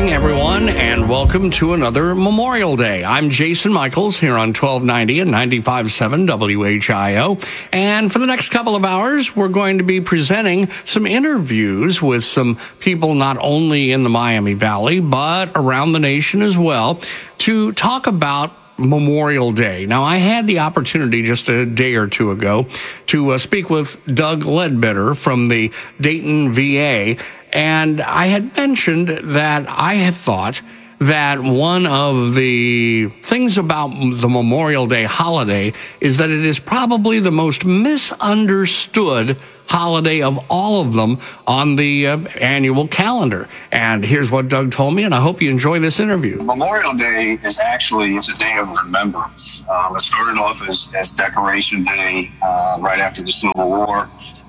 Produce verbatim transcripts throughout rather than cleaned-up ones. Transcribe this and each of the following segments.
morning, everyone, and welcome to another Memorial Day. I'm Jason Michaels here on twelve ninety and ninety-five point seven W H I O. And for the next couple of hours, we're going to be presenting some interviews with some people not only in the Miami Valley, but around the nation as well, to talk about Memorial Day. Now, I had the opportunity just a day or two ago to uh, speak with Doug Ledbetter from the Dayton V A, and I had mentioned that I had thought that one of the things about the Memorial Day holiday is that it is probably the most misunderstood holiday of all of them on the uh, annual calendar. And here's what Doug told me, and I hope you enjoy this interview. Memorial Day is actually it's a day of remembrance. Um, it started off as, as Decoration Day uh, right after the Civil War.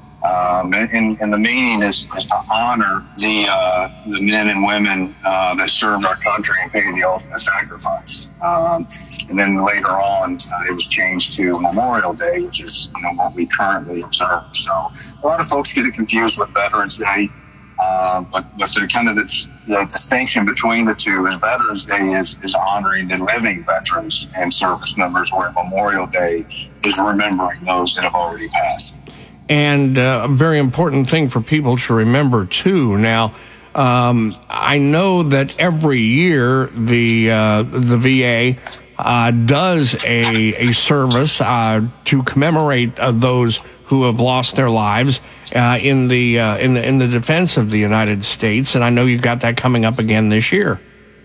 Um, and, and the meaning is, is to honor the uh, the men and women uh, that served our country and paid the ultimate sacrifice. Um, and then later on, uh, it was changed to Memorial Day, which is you know what we currently observe. So a lot of folks get it confused with Veterans Day, uh, but but the kind of the, the distinction between the two is Veterans Day is, is honoring the living veterans and service members, where Memorial Day is remembering those that have already passed. And uh, a very important thing for people to remember, too. Now, um, I know that every year the uh, the V A uh, does a, a service uh, to commemorate uh, those who have lost their lives uh, in the uh, in the in the defense of the United States. And I know you've got that coming up again this year.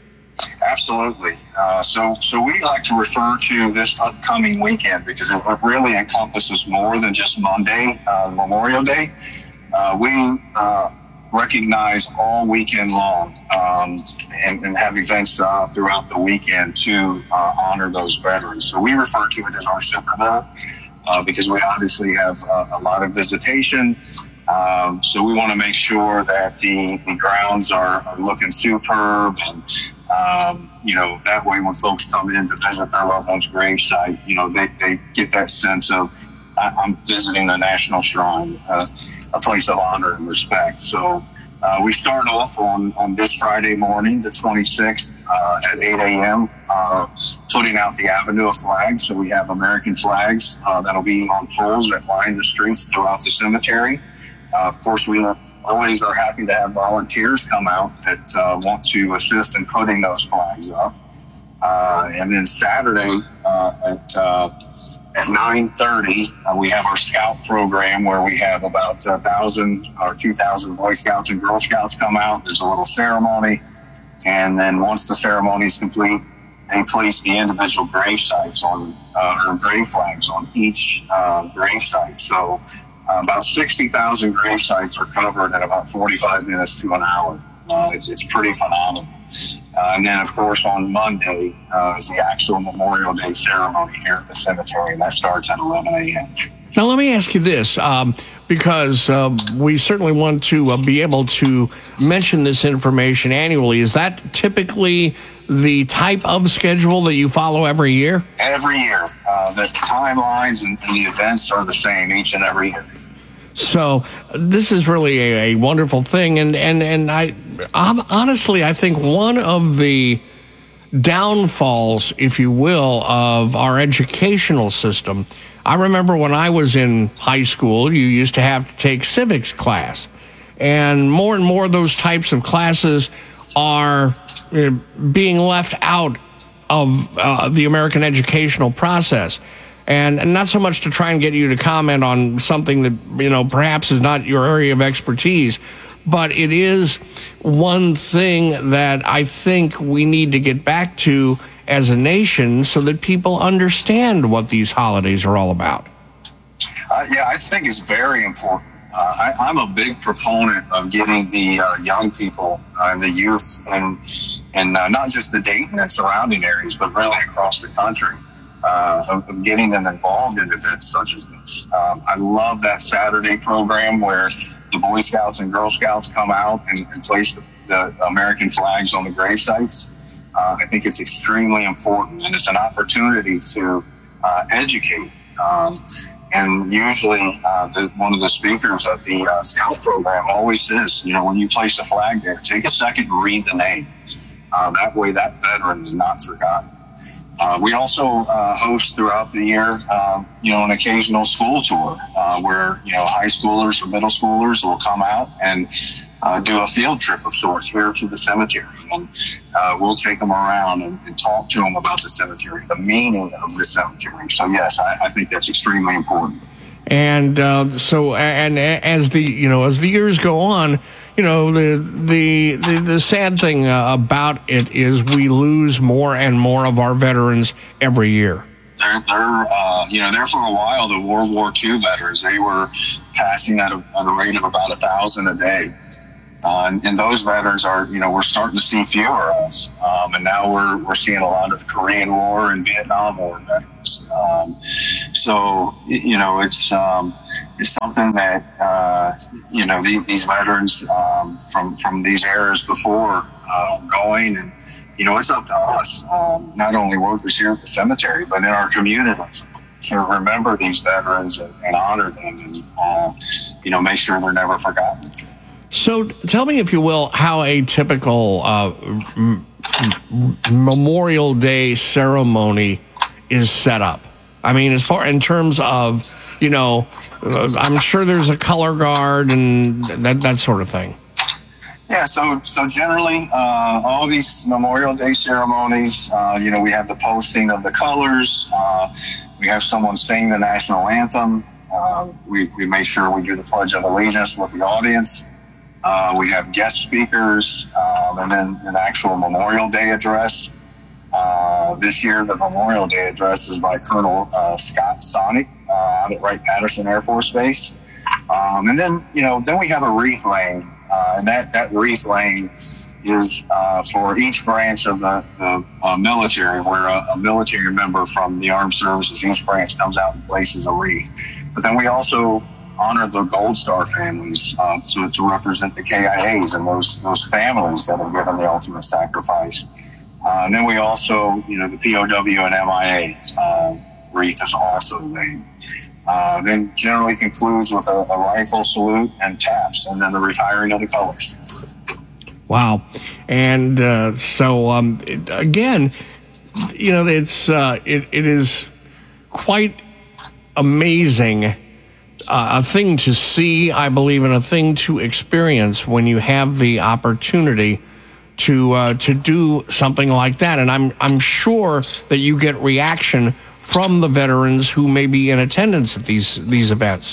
Absolutely. Uh, so, so we like to refer to this upcoming weekend because it really encompasses more than just Monday, uh, Memorial Day. Uh, we uh, recognize all weekend long um, and, and have events uh, throughout the weekend to uh, honor those veterans. So we refer to it as our Super Bowl uh, because we obviously have uh, a lot of visitation. Um, so we want to make sure that the, the grounds are, are looking superb, and um, you know that way when folks come in to visit their loved one's gravesite, you know they, they get that sense of I, I'm visiting a national shrine, uh, a place of honor and respect. So uh, we start off on, on this Friday morning, the twenty-sixth, uh, at eight a.m. Uh, putting out the Avenue of Flags. So we have American flags uh, that'll be on poles that line the streets throughout the cemetery. Uh, of course, we always are happy to have volunteers come out that uh, want to assist in putting those flags up. Uh, and then Saturday uh, at uh, at nine thirty, uh, we have our Scout program where we have about a thousand or two thousand Boy Scouts and Girl Scouts come out. There's a little ceremony, and then once the ceremony is complete, they place the individual grave sites on uh, or grave flags on each uh, grave site. So. Uh, about sixty thousand grave sites are covered in about forty-five minutes to an hour. Uh, it's, it's pretty phenomenal. Uh, and then, of course, on Monday uh, is the actual Memorial Day ceremony here at the cemetery, and that starts at eleven a.m. Now, let me ask you this, um, because uh, we certainly want to uh, be able to mention this information annually. Is that typically the type of schedule that you follow every year? Every year. Uh, the timelines and, and the events are the same each and every year. So this is really a, a wonderful thing. And, and, and I I'm, honestly, I think one of the downfalls, if you will, of our educational system, I remember when I was in high school, you used to have to take civics class. And more and more of those types of classes are uh, being left out of uh, the American educational process. And, and not so much to try and get you to comment on something that, you know, perhaps is not your area of expertise, but it is one thing that I think we need to get back to as a nation so that people understand what these holidays are all about. Uh, yeah, I think it's very important. Uh, I, I'm a big proponent of getting the uh, young people uh, and the youth and and uh, not just the Dayton and surrounding areas, but really across the country, uh, of, of getting them involved in events such as this. Um, I love that Saturday program where the Boy Scouts and Girl Scouts come out and, and place the, the American flags on the grave sites. Uh, I think it's extremely important, and it's an opportunity to uh, educate. Um, And usually, uh, the, one of the speakers of the uh, Scout program always says, you know, when you place a flag there, take a second and read the name. Uh, that way, that veteran is not forgotten. Uh, we also uh, host throughout the year, uh, you know, an occasional school tour uh, where, you know, high schoolers or middle schoolers will come out and uh, do a field trip of sorts here to the cemetery. And uh, we'll take them around and, and talk to them about the cemetery, the meaning of the cemetery. So, yes, I, I think that's extremely important. And uh, so, and as the, you know, as the years go on, you know, the the the, the sad thing uh, about it is we lose more and more of our veterans every year. They're, they're uh, you know, there for a while, the World War Two veterans, they were passing at a, at a rate of about a thousand a day. Uh, and, and those veterans are, you know, we're starting to see fewer of us. Um, and now we're we're seeing a lot of Korean War and Vietnam War veterans. Um, so, you know, it's um, it's something that, uh, you know, the, these veterans um, from, from these eras before uh, going, and, you know, it's up to us, um, not only workers here at the cemetery, but in our communities, to remember these veterans and, and honor them and, uh, you know, make sure they're never forgotten. So tell me, if you will, how a typical uh, m- m- Memorial Day ceremony is set up. I mean, as far in terms of, you know, uh, I'm sure there's a color guard and that that sort of thing. Yeah, so so generally, uh, all these Memorial Day ceremonies, uh, you know, we have the posting of the colors. Uh, we have someone sing the national anthem. Uh, we, we make sure we do the Pledge of Allegiance with the audience. Uh, we have guest speakers, um, and then an actual Memorial Day address. Uh, this year, the Memorial Day address is by Colonel uh, Scott Sonic uh, out at Wright-Patterson Air Force Base. Um, and then, you know, then we have a wreath laying, uh, and that, that wreath laying is uh, for each branch of the, the uh, military, where a, a military member from the armed services, each branch comes out and places a wreath. But then we also honor the Gold Star families, uh, so to represent the K I As and those those families that have given the ultimate sacrifice. Uh, and then we also, you know, the P O W and M I A uh, wreath is also laid. Uh, then generally concludes with a, a rifle salute and taps, and then the retiring of the colors. Wow. And uh, so, um, it, again, you know, it's uh, it, it is quite amazing. Uh, a thing to see, I believe, and a thing to experience when you have the opportunity to uh, to do something like that. And I'm I'm sure that you get reaction from the veterans who may be in attendance at these these events.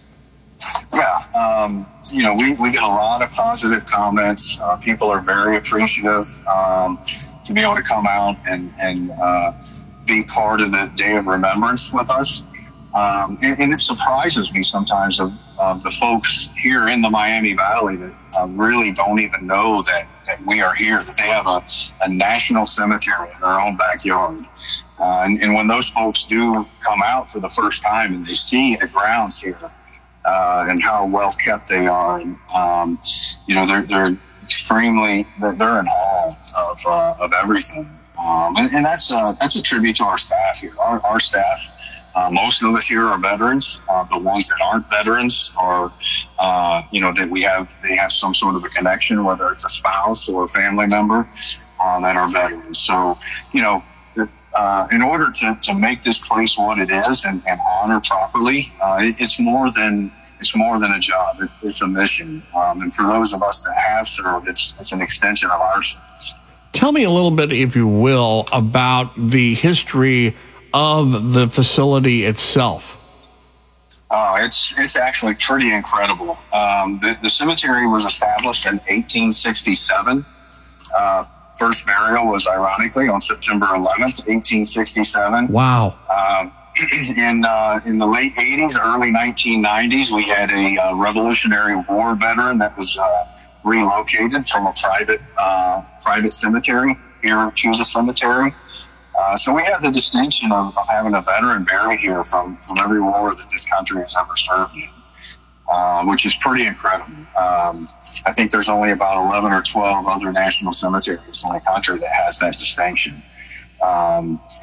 Yeah, um, you know, we, we get a lot of positive comments. Uh, people are very appreciative um, to be able to come out and, and uh, be part of the Day of Remembrance with us. Um, and, and it surprises me sometimes of, of the folks here in the Miami Valley that uh, really don't even know that, that we are here, that they have a, a national cemetery in their own backyard. Uh, and, and when those folks do come out for the first time and they see the grounds here uh, and how well kept they are, and, um, you know, they're, they're extremely, they're, they're in awe of, uh, of everything. Um, and, and that's, a, that's a tribute to our staff here. Our, our staff, Uh, most of us here are veterans. Uh, the ones that aren't veterans are, uh, you know, that we have, they have some sort of a connection, whether it's a spouse or a family member uh, that are veterans. So, you know, uh, in order to, to make this place what it is and, and honor properly, uh, it, it's more than it's more than a job. It, it's a mission. Um, and for those of us that have served, it's, it's an extension of our service. Tell me a little bit, if you will, about the history of the facility itself. Oh, it's it's actually pretty incredible. Um, the, the cemetery was established in eighteen sixty-seven. Uh, first burial was, ironically, on September eleventh, eighteen sixty-seven. Wow. Um, in uh, in the late eighties, early nineteen nineties, we had a uh, Revolutionary War veteran that was uh, relocated from a private uh, private cemetery here to the cemetery. Uh, so we have the distinction of, of having a veteran buried here from, from every war that this country has ever served in, uh, which is pretty incredible. Um, I think there's only about eleven or twelve other national cemeteries in the country that has that distinction. Um,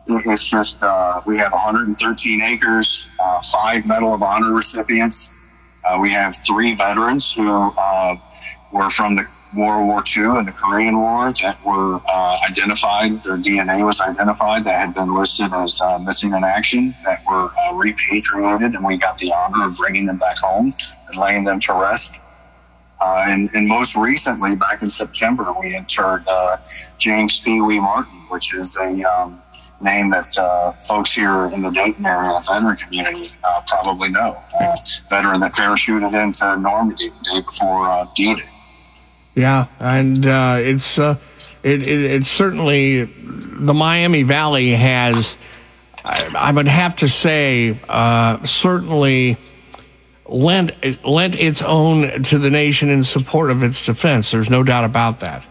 It's just, uh, we have one hundred thirteen acres, uh, five Medal of Honor recipients. Uh, we have three veterans who uh, were from the World War Two and the Korean War that were uh, identified. Their D N A was identified that had been listed as uh, missing in action, that were uh, repatriated, and we got the honor of bringing them back home and laying them to rest. Uh, and, and most recently, back in September, we interred uh, James Pee Wee Martin, which is a um, name that uh, folks here in the Dayton area, the veteran community, uh, probably know. Uh, veteran that parachuted into Normandy the day before uh, D-Day. Yeah, and uh, it's uh, it, it it's certainly the Miami Valley has, I, I would have to say, uh, certainly lent lent its own to the nation in support of its defense. There's no doubt about that.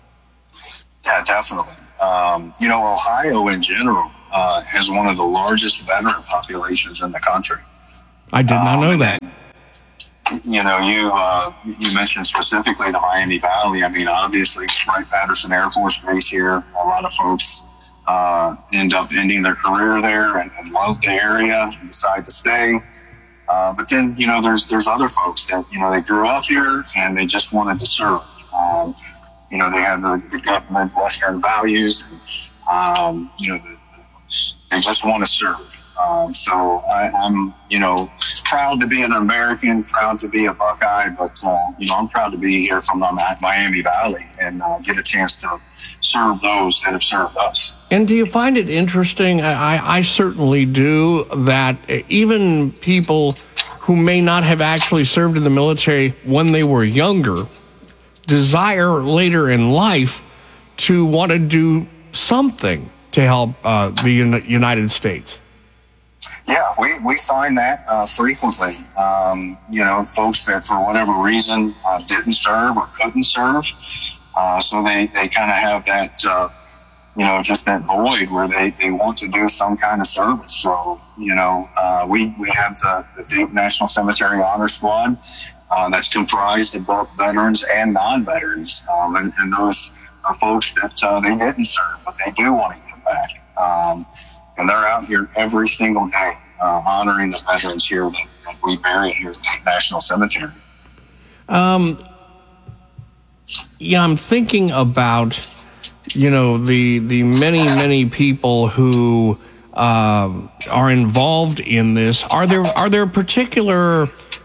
Yeah, definitely. Um, you know, Ohio in general uh, has one of the largest veteran populations in the country. I did not know um, that. that. You know, you uh, you mentioned specifically the Miami Valley. I mean, obviously, Wright-Patterson Air Force Base here, a lot of folks uh, end up ending their career there and, and love the area and decide to stay. Uh, but then, you know, there's there's other folks that, you know, they grew up here and they just wanted to serve. Um, you know, they have the, the good Midwestern values. And, um, you know, the, the, they just want to serve. Um, so I, I'm, you know, proud to be an American, proud to be a Buckeye, but, uh, you know, I'm proud to be here from the Miami Valley and uh, get a chance to serve those that have served us. And do you find it interesting? I, I certainly do, that even people who may not have actually served in the military when they were younger desire later in life to want to do something to help uh, the United States. Yeah, we, we find that uh, frequently. Um, you know, folks that for whatever reason uh, didn't serve or couldn't serve. Uh, so they, they kind of have that, uh, you know, just that void where they, they want to do some kind of service. So, you know, uh, we, we have the, the Dayton National Cemetery Honor Squad uh, that's comprised of both veterans and non-veterans. Um, and, and those are folks that uh, they didn't serve, but they do want to give back. Um, and they're out here every single day uh, honoring the veterans here that, that we bury here at the National Cemetery. Um, yeah, I'm thinking about, you know, the the many, many people who uh, are involved in this. Are there are there particular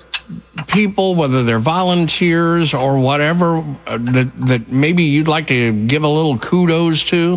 people, whether they're volunteers or whatever, uh, that that maybe you'd like to give a little kudos to?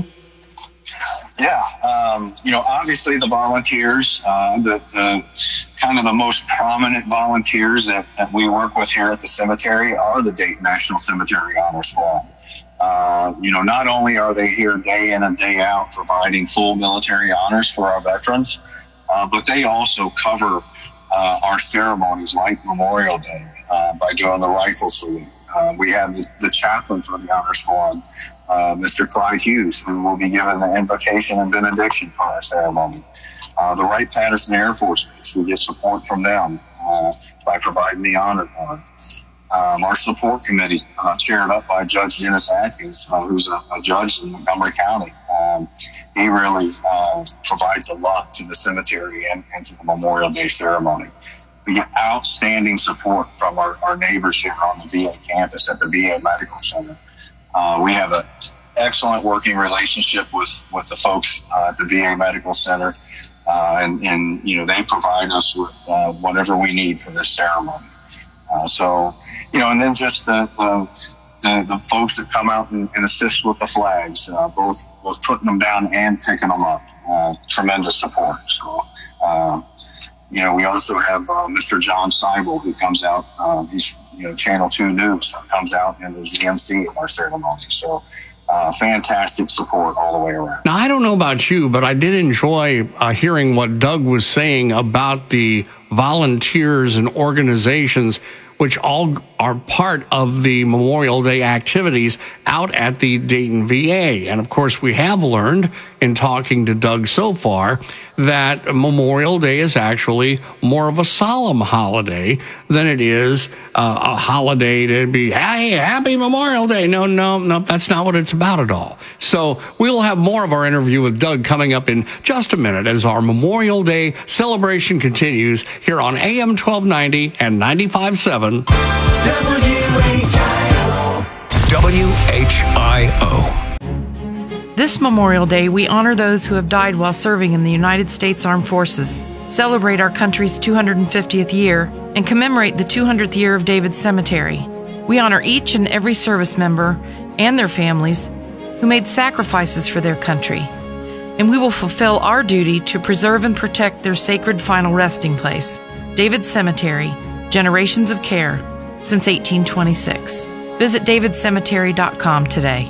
Yeah, um, you know, obviously the volunteers, uh, the, the kind of the most prominent volunteers that, that we work with here at the cemetery are the Dayton National Cemetery Honor Squad. Uh, you know, not only are they here day in and day out providing full military honors for our veterans, uh, but they also cover uh, our ceremonies like Memorial Day uh, by doing the rifle salute. Uh, we have the, the chaplain for the Honor Squad, uh, Mister Clyde Hughes, who will be giving the invocation and benediction for our ceremony. Uh, the Wright-Patterson Air Force Base, we get support from them uh, by providing the honor guard. Um, our support committee, uh, chaired up by Judge Dennis Atkins, uh, who's a, a judge in Montgomery County. Um, he really uh, provides a lot to the cemetery and, and to the Memorial Day ceremony. We get outstanding support from our, our neighbors here on the V A campus at the V A Medical Center. Uh, we have an excellent working relationship with, with the folks uh, at the V A Medical Center, uh, and, and, you know, they provide us with uh, whatever we need for this ceremony. Uh, so, you know, and then just the, the, the, the folks that come out and, and assist with the flags, uh, both, both putting them down and picking them up. Uh, tremendous support. So, uh, you know, we also have uh, Mister John Seibel, who comes out. Uh, he's, you know, Channel two News, comes out and is the M C of our ceremony. So, uh, fantastic support all the way around. Now, I don't know about you, but I did enjoy uh, hearing what Doug was saying about the volunteers and organizations which all are part of the Memorial Day activities out at the Dayton V A. And of course, we have learned in talking to Doug so far that Memorial Day is actually more of a solemn holiday than it is uh, a holiday to be, hey, happy Memorial Day. No, no, no, that's not what it's about at all. So we'll have more of our interview with Doug coming up in just a minute as our Memorial Day celebration continues here on A M twelve ninety and ninety-five point seven W H I O. W H I O. This Memorial Day, we honor those who have died while serving in the United States Armed Forces, celebrate our country's two hundred fiftieth year, and commemorate the two hundredth year of David's Cemetery. We honor each and every service member and their families who made sacrifices for their country, and we will fulfill our duty to preserve and protect their sacred final resting place, David's Cemetery, generations of care since eighteen twenty-six. Visit david cemetery dot com today.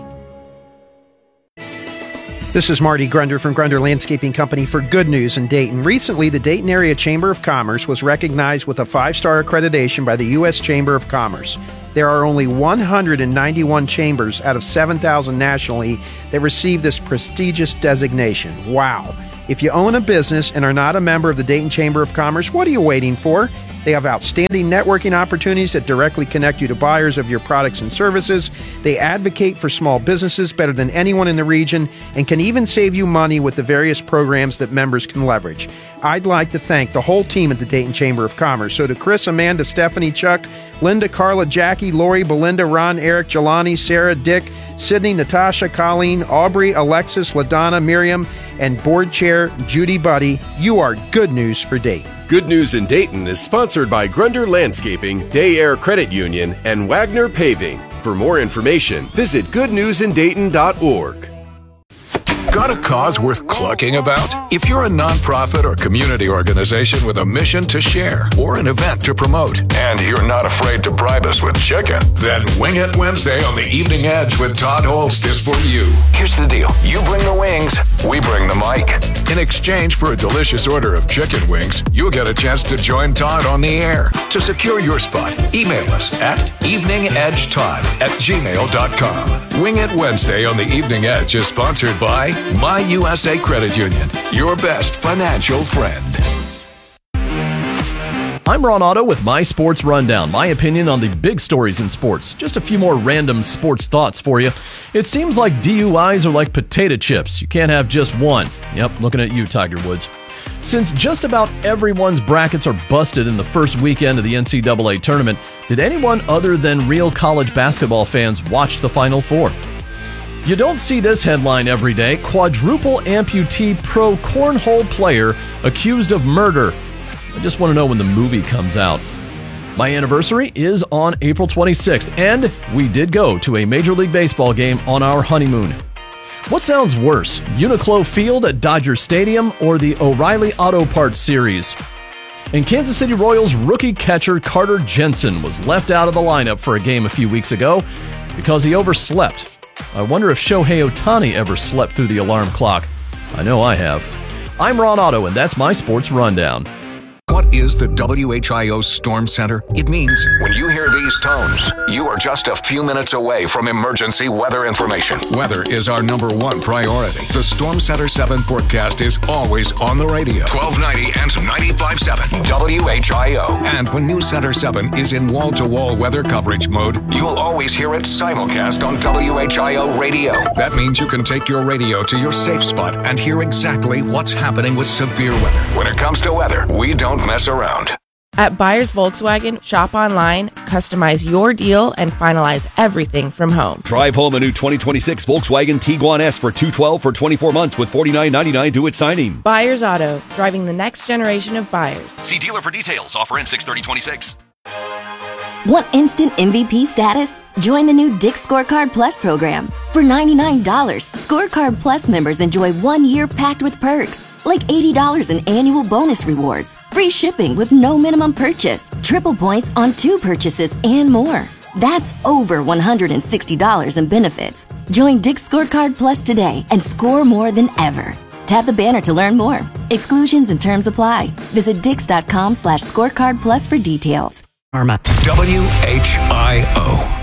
This is Marty Grunder from Grunder Landscaping Company for Good News in Dayton. Recently, the Dayton Area Chamber of Commerce was recognized with a five-star accreditation by the U S Chamber of Commerce. There are only one hundred ninety-one chambers out of seven thousand nationally that receive this prestigious designation. Wow! If you own a business and are not a member of the Dayton Chamber of Commerce, what are you waiting for? They have outstanding networking opportunities that directly connect you to buyers of your products and services. They advocate for small businesses better than anyone in the region and can even save you money with the various programs that members can leverage. I'd like to thank the whole team at the Dayton Chamber of Commerce. So to Chris, Amanda, Stephanie, Chuck, Linda, Carla, Jackie, Lori, Belinda, Ron, Eric, Jelani, Sarah, Dick, Sydney, Natasha, Colleen, Aubrey, Alexis, LaDonna, Miriam, and board chair Judy Buddy, you are good news for Dayton. Good News in Dayton is sponsored by Grunder Landscaping, Day Air Credit Union, and Wagner Paving. For more information, visit good news in dayton dot org. Got a cause worth clucking about? If you're a nonprofit or community organization with a mission to share or an event to promote, and you're not afraid to bribe us with chicken, then Wing It Wednesday on the Evening Edge with Todd Holst is for you. Here's the deal. You bring the wings, we bring the mic. In exchange for a delicious order of chicken wings, you'll get a chance to join Todd on the air. To secure your spot, email us at eveningedgetodd at gmail dot com. Wing It Wednesday on the Evening Edge is sponsored by My U S A Credit Union, your best financial friend. I'm Ron Otto with My Sports Rundown, my opinion on the big stories in sports. Just a few more random sports thoughts for you. It seems like D U Is are like potato chips. You can't have just one. Yep, looking at you, Tiger Woods. Since just about everyone's brackets are busted in the first weekend of the N C double A tournament, did anyone other than real college basketball fans watch the Final Four? You don't see this headline every day. Quadruple amputee pro cornhole player accused of murder. I just want to know when the movie comes out. My anniversary is on April twenty-sixth, and we did go to a Major League Baseball game on our honeymoon. What sounds worse, Uniqlo Field at Dodger Stadium or the O'Reilly Auto Parts Series? And Kansas City Royals rookie catcher Carter Jensen was left out of the lineup for a game a few weeks ago because he overslept. I wonder if Shohei Ohtani ever slept through the alarm clock. I know I have. I'm Ron Otto, and that's my Sports Rundown. What is the W H I O Storm Center? It means when you hear these tones, you are just a few minutes away from emergency weather information. Weather is our number one priority. The Storm Center seven forecast is always on the radio. twelve ninety and ninety-five point seven W H I O. And when News Center seven is in wall-to-wall weather coverage mode, you'll always hear it simulcast on W H I O radio. That means you can take your radio to your safe spot and hear exactly what's happening with severe weather. When it comes to weather, we don't mess around. At Buyers Volkswagen, shop online, customize your deal, and finalize everything from home. Drive home a new twenty twenty-six Volkswagen Tiguan S for two hundred twelve dollars for twenty-four months with forty-nine ninety-nine due at signing. Buyers Auto, driving the next generation of buyers. See dealer for details. Offer ends six thirty twenty-six. Want instant M V P status? Join the new Dick's Scorecard Plus program. For ninety-nine dollars, Scorecard Plus members enjoy one year packed with perks, like eighty dollars in annual bonus rewards, free shipping with no minimum purchase, triple points on two purchases, and more. That's over one hundred sixty dollars in benefits. Join Dick's Scorecard Plus today and score more than ever. Tap the banner to learn more. Exclusions and terms apply. Visit dix dot com slash scorecard plus for details. W H I O.